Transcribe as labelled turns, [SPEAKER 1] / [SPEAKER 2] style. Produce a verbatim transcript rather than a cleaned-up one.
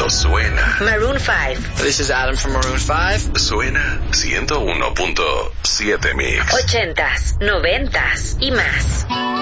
[SPEAKER 1] suena.
[SPEAKER 2] Maroon five.
[SPEAKER 3] This is Adam from Maroon five.
[SPEAKER 1] Suena ciento uno punto siete Mix.
[SPEAKER 2] Ochentas, noventas y más.